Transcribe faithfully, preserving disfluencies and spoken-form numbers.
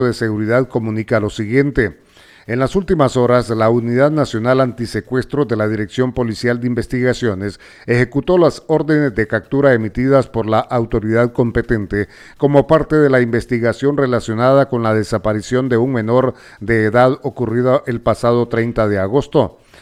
de Seguridad comunica lo siguiente. En las últimas horas, la Unidad Nacional Antisecuestro de la Dirección Policial de Investigaciones ejecutó las órdenes de captura emitidas por la autoridad competente como parte de la investigación relacionada con la desaparición de un menor de edad ocurrida el pasado treinta de agosto.